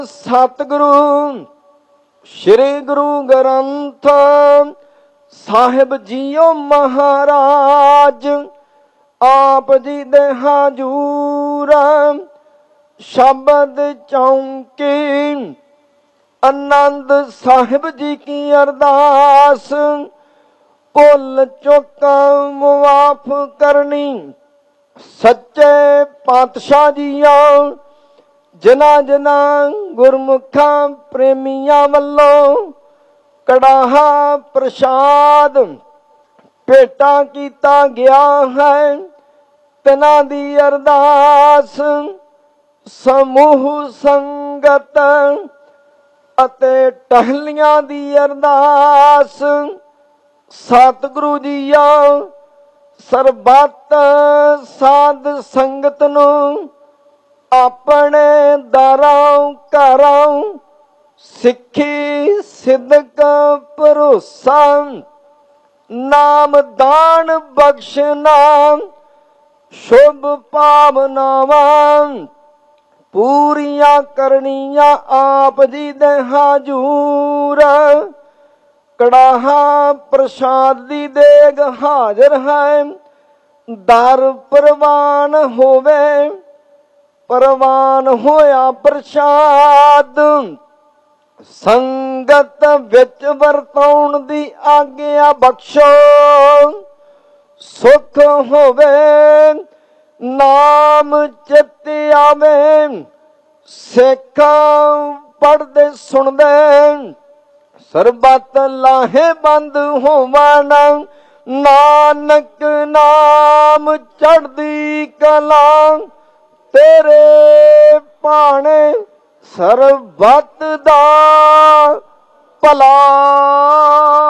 ਸਤਿਗੁਰੂ ਸ੍ਰੀ Guru Granth Sahib JIO ਮਹਾਰਾਜ ਆਪ ਜੀ ਦੇ ਹਾਜ਼ੂਰ ਸ਼ਬਦ ਚੌਂਕੀ ਆਨੰਦ ਸਾਹਿਬ ਜੀ ਕੀ ਅਰਦਾਸ ਭੁੱਲ ਚੁੱਕ ਮੁਆਫ ਕਰਨੀ। ਸੱਚੇ ਪਾਤਸ਼ਾਹ ਜੀਓ ਜਿਨ੍ਹਾਂ ਗੁਰਮੁਖਾਂ ਪ੍ਰੇਮੀਆਂ ਵੱਲੋਂ ਕੜਾਹਾ ਪ੍ਰਸ਼ਾਦ ਭੇਟਾ ਕੀਤਾ ਗਿਆ ਹੈ, ਤਿਨਾਂ ਦੀ ਅਰਦਾਸ ਸਮੂਹ ਸੰਗਤ ਅਤੇ ਟਹਿਲੀਆਂ ਦੀ ਅਰਦਾਸ। ਸਤਿਗੁਰੂ ਜੀਓ ਸਰਬੱਤ ਸਾਧ ਸੰਗਤ ਨੂੰ ਆਪਣੇ ਦਰਾਂ ਘਰਾਂ ਸਿੱਖੀ ਸਿਦਕ ਭਰੋਸਾ ਨਾਮ ਦਾਨ ਬਖਸ਼ਣਾ ਸ਼ੁਭ ਭਾਵਨਾਵਾਂ ਪੂਰੀਆਂ ਕਰਨੀਆਂ ਆਪ ਜੀ ਦੇ ਹਾਜ਼ੂਰ। ਕੜਾਹਾ ਪ੍ਰਸ਼ਾਦ ਦੀ ਦੇਗ ਹਾਜ਼ਰ ਹੈ, ਦਰ ਪ੍ਰਵਾਨ ਹੋਵੇ। ਪ੍ਰਵਾਨ ਹੋਇਆ ਪ੍ਰਸ਼ਾਦ ਸੰਗਤ ਵਿੱਚ ਵਰਤਾਉਣ ਦੀ ਆਗਿਆ ਬਖਸ਼ੋ। ਸੁਖ ਹੋਵੇ ਨਾਮ ਚਿੱਤ ਆਵੇ, ਸਿੱਖ ਪੜ੍ਹਦੇ ਸੁਣਦੇ ਸਰਬੱਤ ਲਾਹੇਵੰਦ ਹੋਵਣ। ਨਾਨਕ ਨਾਮ ਚੜ੍ਹਦੀ ਕਲਾ ਤੇਰੇ ਭਾਣੇ ਸਰਬੱਤ ਦਾ ਭਲਾ।